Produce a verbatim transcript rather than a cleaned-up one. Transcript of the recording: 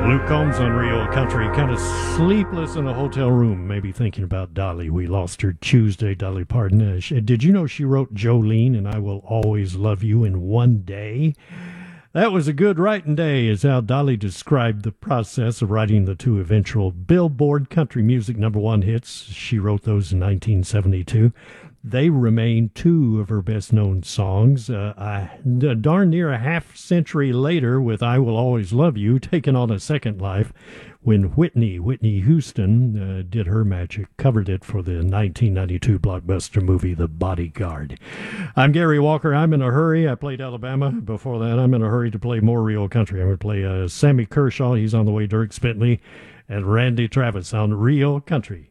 Luke Combs on Real Country, kind of sleepless in a hotel room, maybe thinking about Dolly. We lost her Tuesday, Dolly Parton. Uh, she, did you know she wrote Jolene and I Will Always Love You in one day? That was a good writing day, is how Dolly described the process of writing the two eventual Billboard country music number one hits. She wrote those in nineteen seventy-two. They remain two of her best-known songs. Uh, I, darn near a half century later, with I Will Always Love You, taking on a second life, when Whitney, Whitney Houston, uh, did her magic, covered it for the nineteen ninety-two blockbuster movie The Bodyguard. I'm Gary Walker. I'm in a hurry. I played Alabama. Before that, I'm in a hurry to play more real country. I'm going to play uh, Sammy Kershaw. He's on the way. Dierks Bentley and Randy Travis on Real Country.